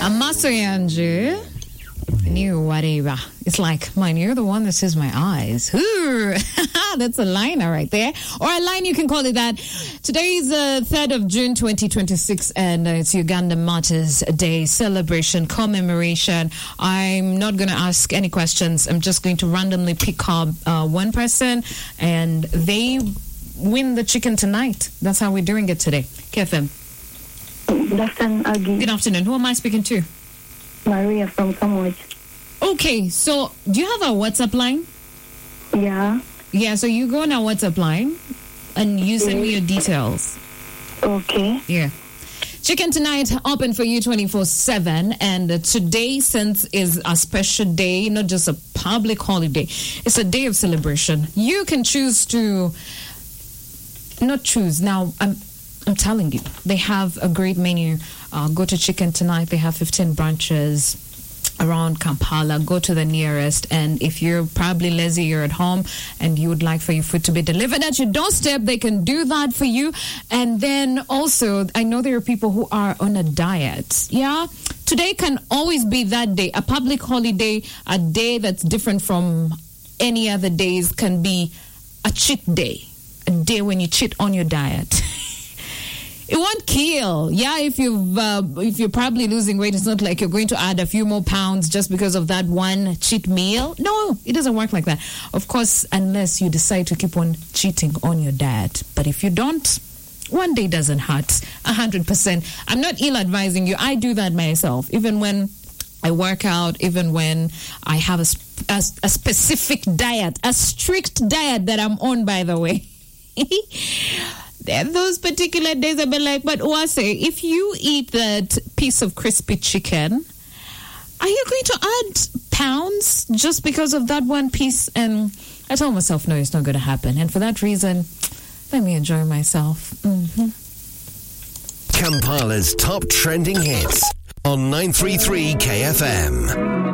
Amasoyanju. New whatever. It's like, man, you're the one that says my eyes. That's a liner right there. Or a line, you can call it that. Today is the 3rd of June, 2026, and it's Uganda Martyrs Day celebration, commemoration. I'm not going to ask any questions. I'm just going to randomly pick up one person, and they win the chicken tonight. That's how we're doing it today. KFM. Good afternoon, Aggie. Good afternoon. Who am I speaking to? Maria from Samoa. Okay, so do you have a WhatsApp line? Yeah. Yeah, so you go on our WhatsApp line and you send me your details. Okay. Yeah. Chicken Tonight, open for you 24/7. And today, since is a special day, not just a public holiday, it's a day of celebration. You can choose to not choose. Now, I'm telling you, they have a great menu. Go to Chicken Tonight. They have 15 branches around Kampala. Go to the nearest, and if you're probably lazy, you're at home and you would like for your food to be delivered at your doorstep, they can do that for you. And then also, I know there are people who are on a diet. Yeah, today can always be that day, a public holiday, a day that's different from any other days, can be a cheat day, a day when you cheat on your diet. It won't kill. Yeah, if you're probably losing weight, it's not like you're going to add a few more pounds just because of that one cheat meal. No, it doesn't work like that. Of course, unless you decide to keep on cheating on your diet. But if you don't, one day doesn't hurt. 100%. I'm not ill-advising you. I do that myself. Even when I work out, even when I have a specific diet, a strict diet that I'm on, by the way. Those particular days I've been like, but Uwase, if you eat that piece of crispy chicken, are you going to add pounds just because of that one piece? And I told myself, no, it's not going to happen. And for that reason, let me enjoy myself. Kampala's top trending hits on 933 KFM.